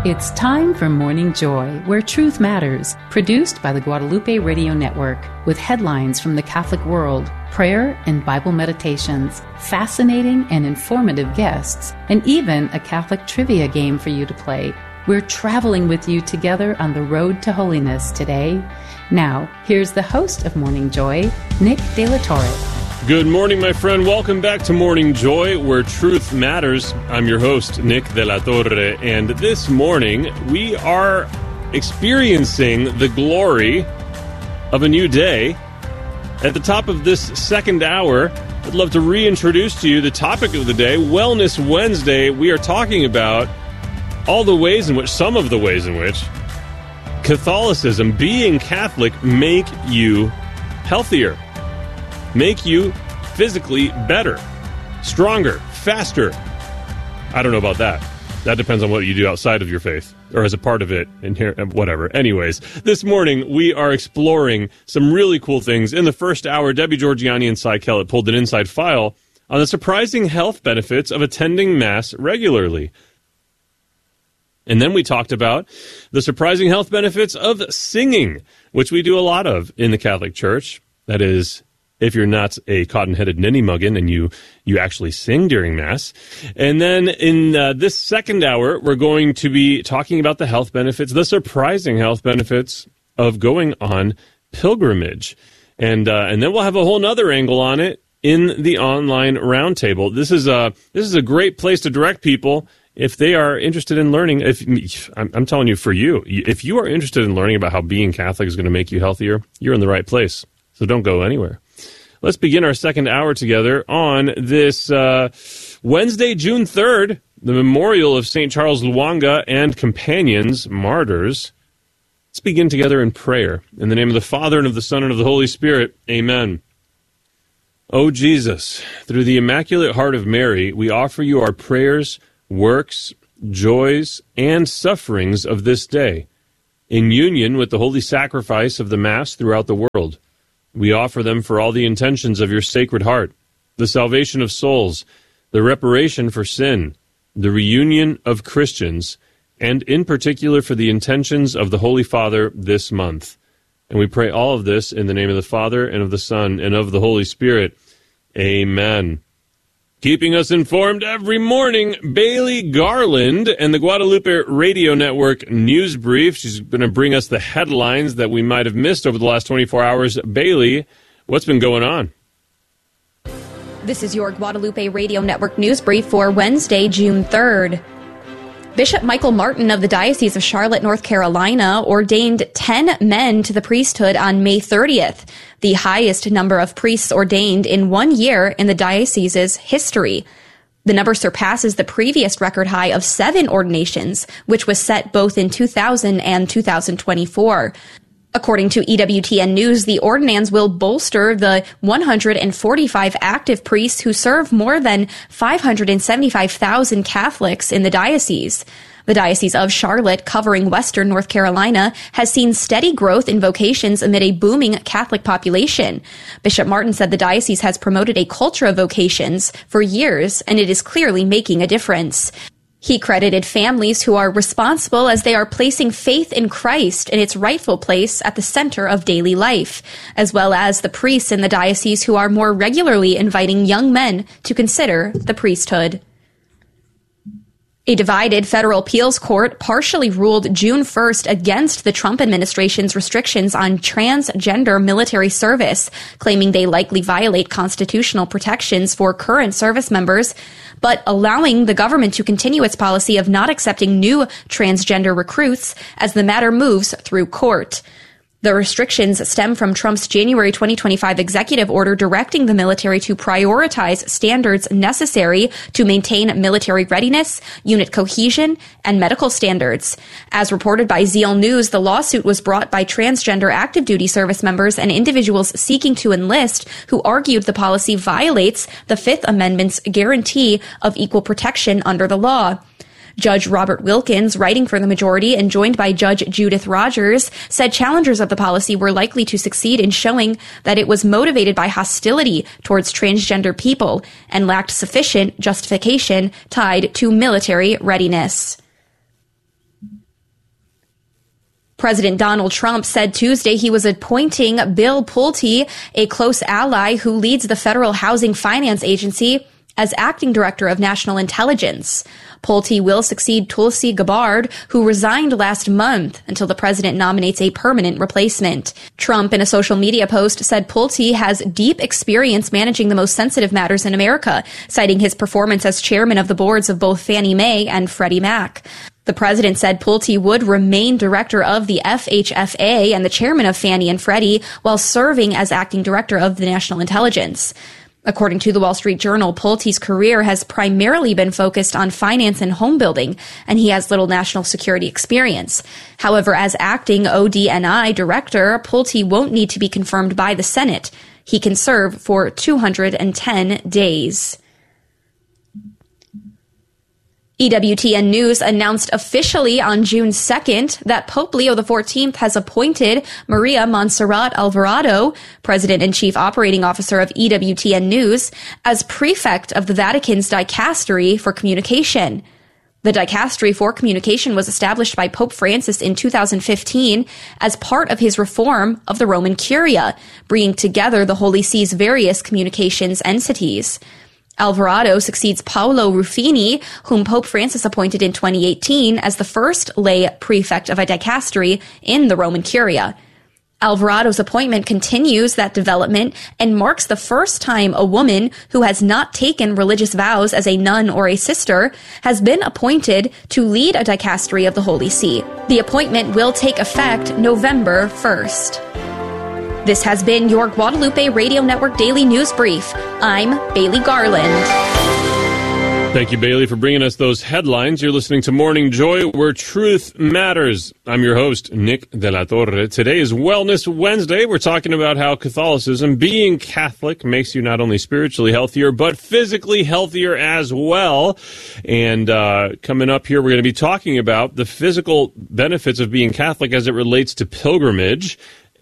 It's time for Morning Joy, where truth matters, produced by the Guadalupe Radio Network, with headlines from the Catholic world, prayer and Bible meditations, fascinating and informative guests, and even a Catholic trivia game for you to play. We're traveling with you together on the road to holiness today. Now, here's the host of Morning Joy, Nick De La Torre. Good morning, my friend. Welcome back to Morning Joy, where truth matters. I'm your host, Nick De La Torre, and this morning we are experiencing the glory of a new day. At the top of this second hour, I'd love to reintroduce to you the topic of the day, Wellness Wednesday. We are talking about some of the ways in which Catholicism, being Catholic, make you healthier. Make you physically better, stronger, faster. I don't know about that. That depends on what you do outside of your faith, or as a part of it, and here, whatever. Anyways, this morning we are exploring some really cool things. In the first hour, Debbie Georgiani and Cy Kellett pulled an inside file on the surprising health benefits of attending Mass regularly. And then we talked about the surprising health benefits of singing, which we do a lot of in the Catholic Church. That is, if you're not a cotton-headed ninny-muggin and you actually sing during Mass. And then in this second hour, we're going to be talking about the health benefits, the surprising health benefits of going on pilgrimage. And then we'll have a whole nother angle on it in the online roundtable. This is a great place to direct people if they are interested in learning. I'm telling you, for you, if you are interested in learning about how being Catholic is going to make you healthier, you're in the right place. So don't go anywhere. Let's begin our second hour together on this Wednesday, June 3rd, the memorial of St. Charles Lwanga and companions, martyrs. Let's begin together in prayer. In the name of the Father, and of the Son, and of the Holy Spirit. Amen. O Jesus, through the Immaculate Heart of Mary, we offer you our prayers, works, joys, and sufferings of this day, in union with the holy sacrifice of the Mass throughout the world. We offer them for all the intentions of your Sacred Heart, the salvation of souls, the reparation for sin, the reunion of Christians, and in particular for the intentions of the Holy Father this month. And we pray all of this in the name of the Father, and of the Son, and of the Holy Spirit. Amen. Keeping us informed every morning, Bailey Garland and the Guadalupe Radio Network News Brief. She's going to bring us the headlines that we might have missed over the last 24 hours. Bailey, what's been going on? This is your Guadalupe Radio Network News Brief for Wednesday, June 3rd. Bishop Michael Martin of the Diocese of Charlotte, North Carolina, ordained 10 men to the priesthood on May 30th, the highest number of priests ordained in 1 year in the diocese's history. The number surpasses the previous record high of 7 ordinations, which was set both in 2000 and 2024. According to EWTN News, the ordinands will bolster the 145 active priests who serve more than 575,000 Catholics in the diocese. The Diocese of Charlotte, covering western North Carolina, has seen steady growth in vocations amid a booming Catholic population. Bishop Martin said the diocese has promoted a culture of vocations for years, and it is clearly making a difference. He credited families who are responsible as they are placing faith in Christ in its rightful place at the center of daily life, as well as the priests in the diocese who are more regularly inviting young men to consider the priesthood. A divided federal appeals court partially ruled June 1st against the Trump administration's restrictions on transgender military service, claiming they likely violate constitutional protections for current service members, but allowing the government to continue its policy of not accepting new transgender recruits as the matter moves through court. The restrictions stem from Trump's January 2025 executive order directing the military to prioritize standards necessary to maintain military readiness, unit cohesion, and medical standards. As reported by Zeal News, the lawsuit was brought by transgender active duty service members and individuals seeking to enlist who argued the policy violates the Fifth Amendment's guarantee of equal protection under the law. Judge Robert Wilkins, writing for the majority and joined by Judge Judith Rogers, said challengers of the policy were likely to succeed in showing that it was motivated by hostility towards transgender people and lacked sufficient justification tied to military readiness. President Donald Trump said Tuesday he was appointing Bill Pulte, a close ally who leads the Federal Housing Finance Agency, as acting director of national intelligence. Pulte will succeed Tulsi Gabbard, who resigned last month, until the president nominates a permanent replacement. Trump, in a social media post, said Pulte has deep experience managing the most sensitive matters in America, citing his performance as chairman of the boards of both Fannie Mae and Freddie Mac. The president said Pulte would remain director of the FHFA and the chairman of Fannie and Freddie while serving as acting director of the National Intelligence. According to the Wall Street Journal, Pulte's career has primarily been focused on finance and home building, and he has little national security experience. However, as acting ODNI director, Pulte won't need to be confirmed by the Senate. He can serve for 210 days. EWTN News announced officially on June 2nd that Pope Leo XIV has appointed Maria Montserrat Alvarado, President and Chief Operating Officer of EWTN News, as prefect of the Vatican's Dicastery for Communication. The Dicastery for Communication was established by Pope Francis in 2015 as part of his reform of the Roman Curia, bringing together the Holy See's various communications entities. Alvarado succeeds Paolo Ruffini, whom Pope Francis appointed in 2018 as the first lay prefect of a dicastery in the Roman Curia. Alvarado's appointment continues that development and marks the first time a woman who has not taken religious vows as a nun or a sister has been appointed to lead a dicastery of the Holy See. The appointment will take effect November 1st. This has been your Guadalupe Radio Network Daily News Brief. I'm Bailey Garland. Thank you, Bailey, for bringing us those headlines. You're listening to Morning Joy, where truth matters. I'm your host, Nick De La Torre. Today is Wellness Wednesday. We're talking about how Catholicism, being Catholic, makes you not only spiritually healthier, but physically healthier as well. And coming up here, we're going to be talking about the physical benefits of being Catholic as it relates to pilgrimage.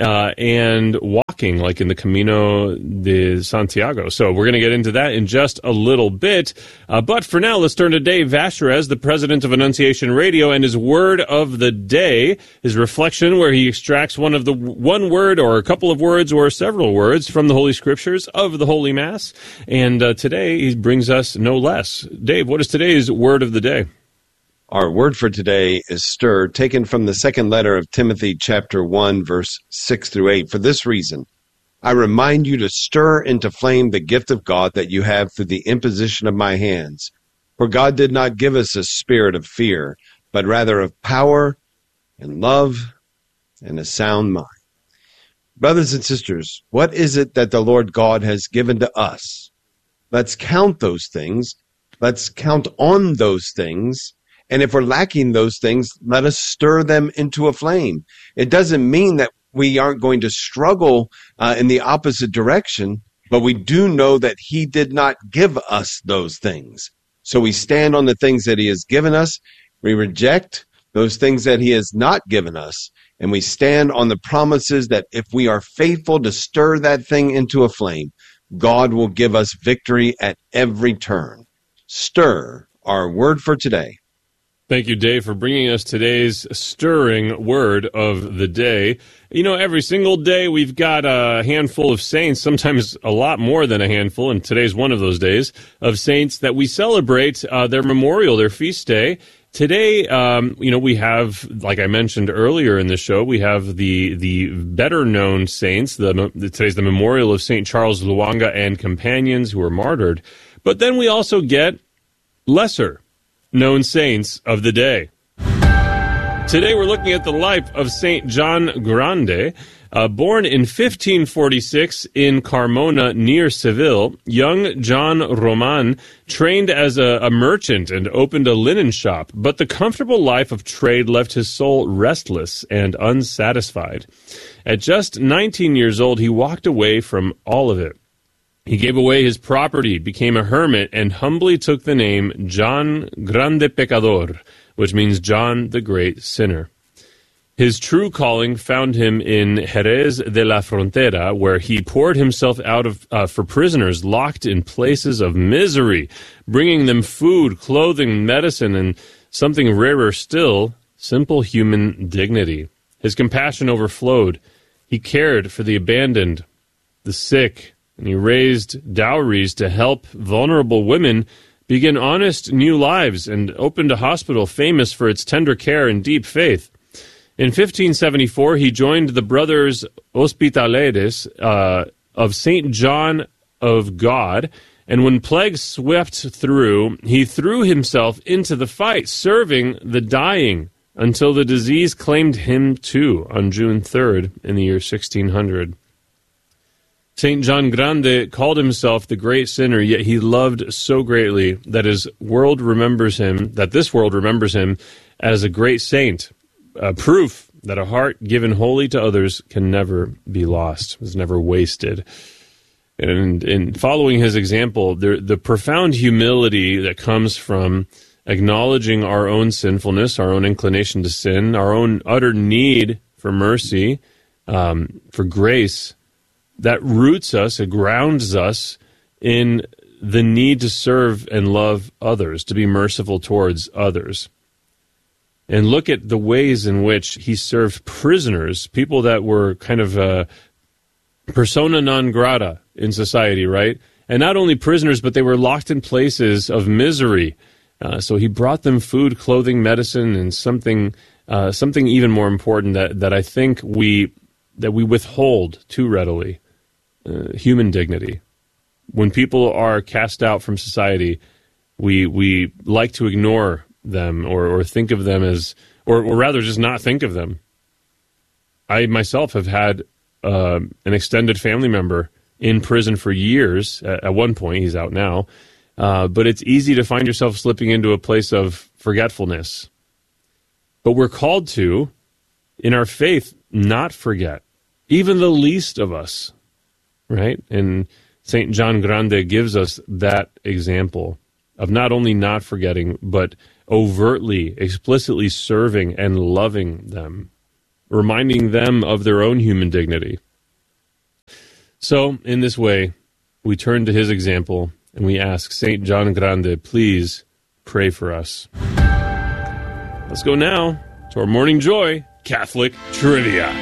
And walking, like in the Camino de Santiago. So we're going to get into that in just a little bit. But for now, let's turn to Dave Vasherez, the president of Annunciation Radio, and his word of the day, his reflection where he extracts one word or a couple of words or several words from the Holy Scriptures of the Holy Mass. And today he brings us no less. Dave, what is today's word of the day? Our word for today is stir, taken from the second letter of Timothy, chapter 1, verse 6 through 8. For this reason, I remind you to stir into flame the gift of God that you have through the imposition of my hands. For God did not give us a spirit of fear, but rather of power and love and a sound mind. Brothers and sisters, what is it that the Lord God has given to us? Let's count those things. Let's count on those things. And if we're lacking those things, let us stir them into a flame. It doesn't mean that we aren't going to struggle in the opposite direction, but we do know that he did not give us those things. So we stand on the things that he has given us. We reject those things that he has not given us. And we stand on the promises that if we are faithful to stir that thing into a flame, God will give us victory at every turn. Stir, our word for today. Thank you, Dave, for bringing us today's stirring word of the day. You know, every single day we've got a handful of saints, sometimes a lot more than a handful, and today's one of those days, of saints that we celebrate their memorial, their feast day. Today, we have, like I mentioned earlier in the show, we have the better-known saints. Today's the memorial of St. Charles Lwanga and companions who were martyred. But then we also get lesser-known saints of the day. Today we're looking at the life of St. John Grande. Born in 1546 in Carmona near Seville, young John Roman trained as a merchant and opened a linen shop, but the comfortable life of trade left his soul restless and unsatisfied. At just 19 years old, he walked away from all of it. He gave away his property, became a hermit, and humbly took the name John Grande Pecador, which means John the Great Sinner. His true calling found him in Jerez de la Frontera, where he poured himself out for prisoners locked in places of misery, bringing them food, clothing, medicine, and something rarer still, simple human dignity. His compassion overflowed. He cared for the abandoned, the sick, and he raised dowries to help vulnerable women begin honest new lives and opened a hospital famous for its tender care and deep faith. In 1574, he joined the Brothers Hospitaleres of St. John of God, and when plague swept through, he threw himself into the fight, serving the dying, until the disease claimed him too on June 3rd in the year 1600. St. John Grande called himself the great sinner, yet he loved so greatly that this world remembers him as a great saint, proof that a heart given wholly to others can never be lost, is never wasted. And in following his example, the profound humility that comes from acknowledging our own sinfulness, our own inclination to sin, our own utter need for mercy, for grace, that roots us, it grounds us in the need to serve and love others, to be merciful towards others. And look at the ways in which he served prisoners, people that were kind of persona non grata in society, right? And not only prisoners, but they were locked in places of misery. So he brought them food, clothing, medicine, and something even more important that I think we withhold too readily. Human dignity. When people are cast out from society, we like to ignore them or think of them as, or rather just not think of them. I myself have had an extended family member in prison for years. At one point, he's out now. But it's easy to find yourself slipping into a place of forgetfulness. But we're called to, in our faith, not forget, even the least of us. Right? And St. John Grande gives us that example of not only not forgetting, but overtly, explicitly serving and loving them, reminding them of their own human dignity. So, in this way, we turn to his example and we ask St. John Grande, please pray for us. Let's go now to our Morning Joy Catholic Trivia.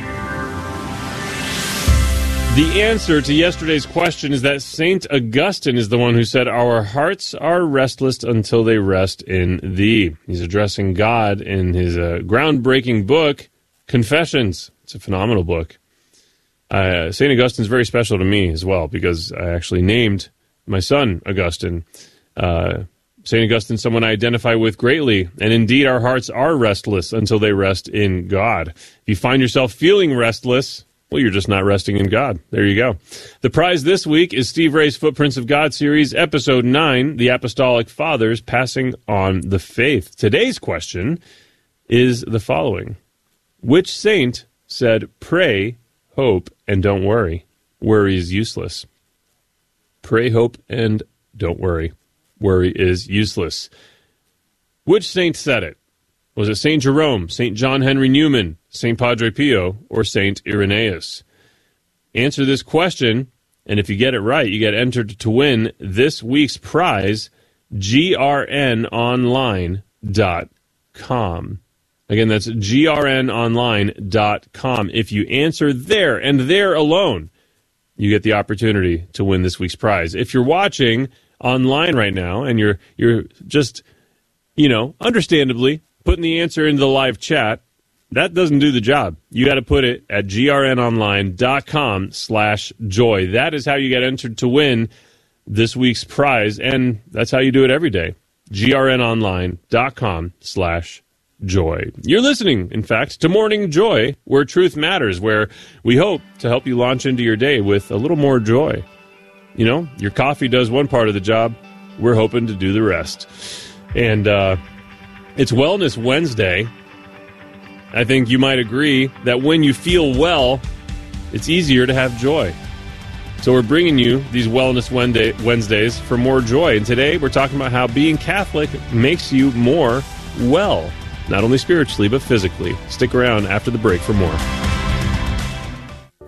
The answer to yesterday's question is that St. Augustine is the one who said, "Our hearts are restless until they rest in thee." He's addressing God in his groundbreaking book, Confessions. It's a phenomenal book. St. Augustine is very special to me as well because I actually named my son Augustine. St. Augustine is someone I identify with greatly, and indeed our hearts are restless until they rest in God. If you find yourself feeling restless, well, you're just not resting in God. There you go. The prize this week is Steve Ray's Footprints of God series, Episode 9, The Apostolic Fathers Passing on the Faith. Today's question is the following. Which saint said, "Pray, hope, and don't worry. Worry is useless"? Pray, hope, and don't worry. Worry is useless. Which saint said it? Was it St. Jerome, St. John Henry Newman, St. Padre Pio, or St. Irenaeus? Answer this question, and if you get it right, you get entered to win this week's prize, grnonline.com. Again, that's grnonline.com. If you answer there and there alone, you get the opportunity to win this week's prize. If you're watching online right now and you're just, understandably putting the answer into the live chat, that doesn't do the job. You got to put it at grnonline.com/joy. That is how you get entered to win this week's prize, and that's how you do it every day. grnonline.com/joy. You're listening, in fact, to Morning Joy, where truth matters, where we hope to help you launch into your day with a little more joy. Your coffee does one part of the job. We're hoping to do the rest. And it's Wellness Wednesday. I think you might agree that when you feel well, it's easier to have joy. So we're bringing you these Wellness Wednesdays for more joy. And today we're talking about how being Catholic makes you more well, not only spiritually, but physically. Stick around after the break for more.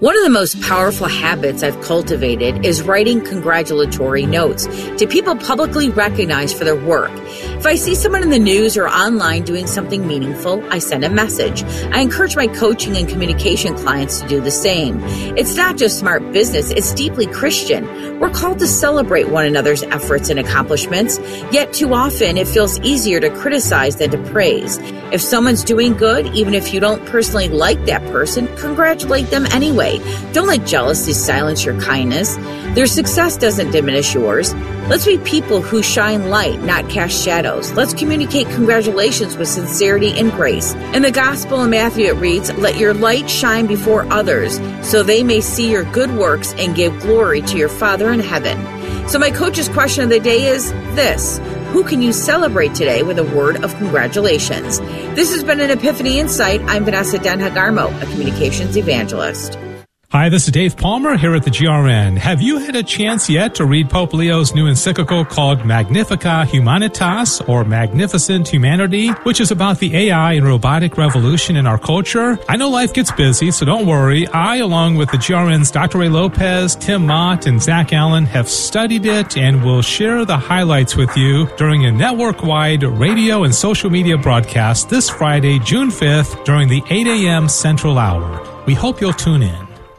One of the most powerful habits I've cultivated is writing congratulatory notes to people publicly recognized for their work. If I see someone in the news or online doing something meaningful, I send a message. I encourage my coaching and communication clients to do the same. It's not just smart business, it's deeply Christian. We're called to celebrate one another's efforts and accomplishments, yet too often it feels easier to criticize than to praise. If someone's doing good, even if you don't personally like that person, congratulate them anyway. Don't let jealousy silence your kindness. Their success doesn't diminish yours. Let's be people who shine light, not cast shadows. Let's communicate congratulations with sincerity and grace. In the Gospel of Matthew it reads, "Let your light shine before others, so they may see your good works and give glory to your Father in heaven." So my coach's question of the day is this: who can you celebrate today with a word of congratulations? This has been an Epiphany Insight. I'm Vanessa Den-Hagarmo, a communications evangelist. Hi, this is Dave Palmer here at the GRN. Have you had a chance yet to read Pope Leo's new encyclical called Magnificat Humanitas, or Magnificent Humanity, which is about the AI and robotic revolution in our culture? I know life gets busy, so don't worry. I, along with the GRN's Dr. Ray Lopez, Tim Mott, and Zach Allen, have studied it and will share the highlights with you during a network-wide radio and social media broadcast this Friday, June 5th, during the 8 a.m. Central Hour. We hope you'll tune in.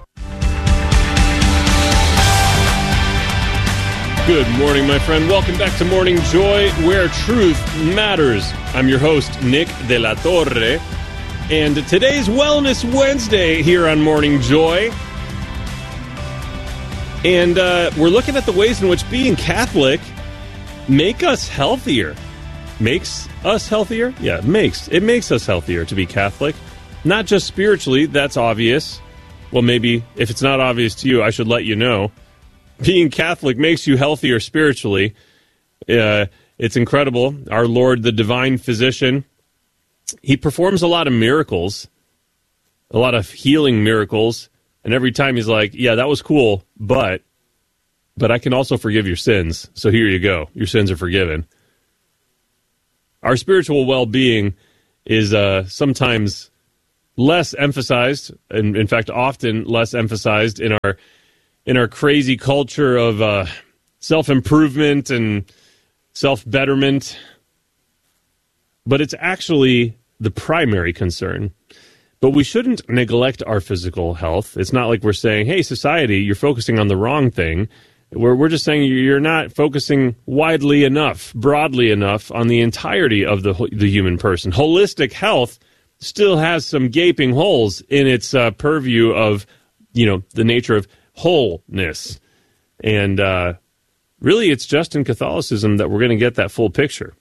Good morning, my friend. Welcome back to Morning Joy, where truth matters. I'm your host, Nick De La Torre, and today's Wellness Wednesday here on Morning Joy. And we're looking at the ways in which being Catholic make us healthier. Makes us healthier? Yeah, it makes us healthier to be Catholic. Not just spiritually, that's obvious. Well, maybe if it's not obvious to you, I should let you know. Being Catholic makes you healthier spiritually. It's incredible. Our Lord, the divine physician, he performs a lot of miracles, a lot of healing miracles. And every time he's like, yeah, that was cool, but I can also forgive your sins. So here you go. Your sins are forgiven. Our spiritual well-being is sometimes less emphasized, and in fact, often less emphasized in our crazy culture of self-improvement and self-betterment. But it's actually the primary concern. But we shouldn't neglect our physical health. It's not like we're saying, hey, society, you're focusing on the wrong thing. We're just saying you're not focusing widely enough, broadly enough on the entirety of the human person. Holistic health still has some gaping holes in its purview of, the nature of wholeness. And really, it's just in Catholicism that we're going to get that full picture.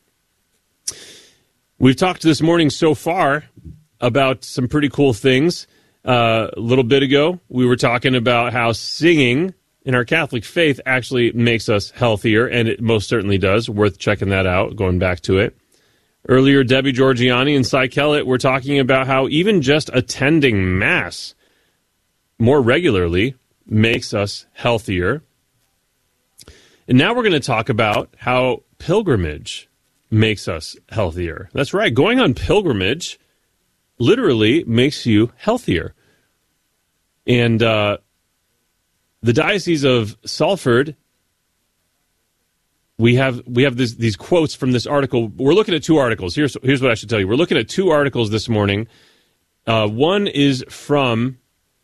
We've talked this morning so far about some pretty cool things. A little bit ago, we were talking about how singing in our Catholic faith actually makes us healthier, and it most certainly does. Worth checking that out, going back to it. Earlier, Debbie Georgiani and Cy Kellett were talking about how even just attending Mass more regularly makes us healthier. And now we're going to talk about how pilgrimage makes us healthier. That's right. Going on pilgrimage literally makes you healthier. And the Diocese of Salford, we have these quotes from this article. We're looking at two articles. Here's what I should tell you. We're looking at two articles this morning. One is from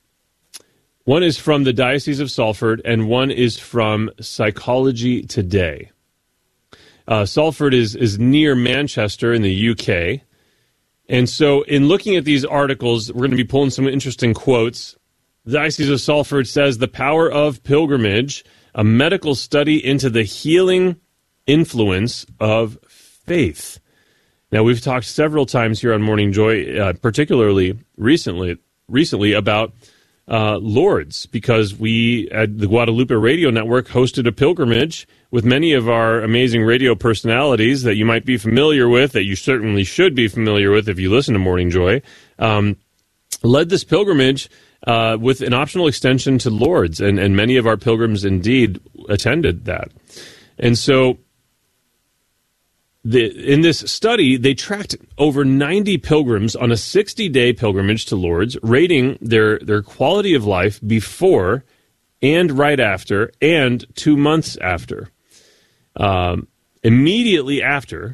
the Diocese of Salford, and one is from Psychology Today. Salford is near Manchester in the UK. And so in looking at these articles, we're going to be pulling some interesting quotes. The Diocese of Salford says, "The Power of Pilgrimage, a medical study into the healing influence of faith." Now, we've talked several times here on Morning Joy, particularly recently about Lourdes, because we at the Guadalupe Radio Network hosted a pilgrimage with many of our amazing radio personalities that you might be familiar with, that you certainly should be familiar with if you listen to Morning Joy, led this pilgrimage with an optional extension to Lourdes, and many of our pilgrims indeed attended that. And so In this study, they tracked over 90 pilgrims on a 60-day pilgrimage to Lourdes, rating their quality of life before and right after and 2 months after. Immediately after,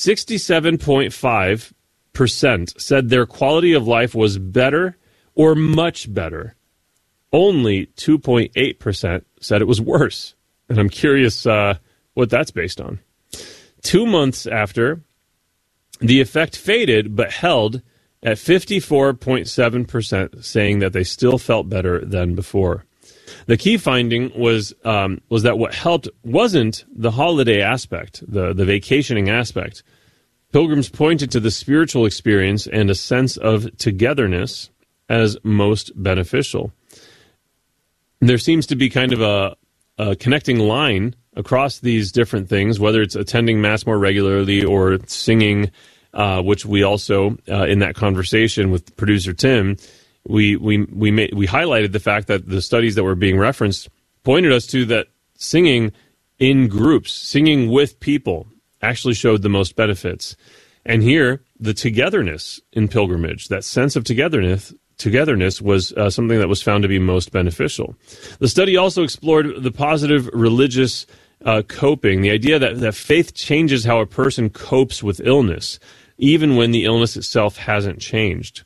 67.5% said their quality of life was better or much better. Only 2.8% said it was worse. And I'm curious what that's based on. 2 months after, the effect faded but held at 54.7%, saying that they still felt better than before. The key finding was that what helped wasn't the holiday aspect, the vacationing aspect. Pilgrims pointed to the spiritual experience and a sense of togetherness as most beneficial. There seems to be kind of a connecting line across these different things, whether it's attending Mass more regularly or singing, which we also, in that conversation with producer Tim, we highlighted the fact that the studies that were being referenced pointed us to that singing in groups, singing with people, actually showed the most benefits. And here, the togetherness in pilgrimage, that sense of togetherness was something that was found to be most beneficial. The study also explored the positive religious coping, the idea that faith changes how a person copes with illness, even when the illness itself hasn't changed.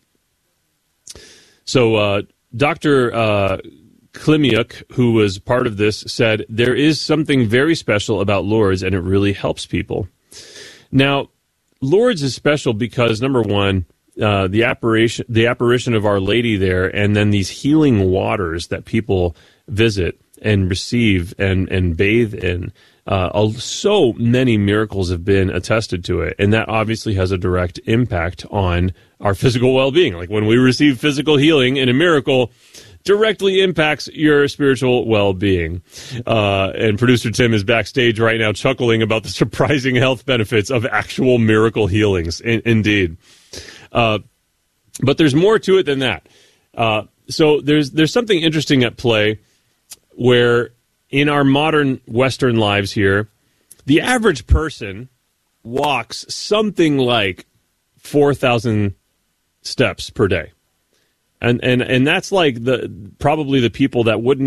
So Dr. Klimiuk, who was part of this, said, there is something very special about Lourdes, and it really helps people. Now, Lourdes is special because, number one, the apparition of Our Lady there, and then these healing waters that people visit and receive and bathe in. So many miracles have been attested to it, and that obviously has a direct impact on our physical well-being. Like when we receive physical healing in a miracle, directly impacts your spiritual well-being. And producer Tim is backstage right now chuckling about the surprising health benefits of actual miracle healings. Indeed. But there's more to it than that. So there's something interesting at play where in our modern Western lives here, the average person walks something like 4,000 steps per day. And that's like probably the people that wouldn't